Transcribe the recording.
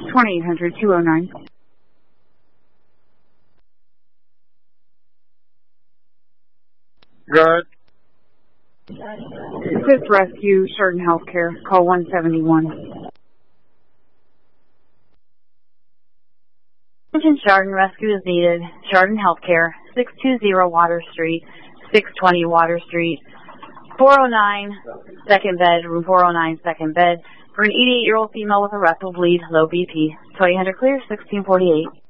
2800-209. Good. Fifth Rescue, Chardon Healthcare, call 171. Attention, Chardon Rescue is needed. Chardon Healthcare, 620 Water Street, 620 Water Street, 409, second bed, room 409, second bed, for an 88-year-old female with a rectal bleed, low BP. 2800 clear, 1648.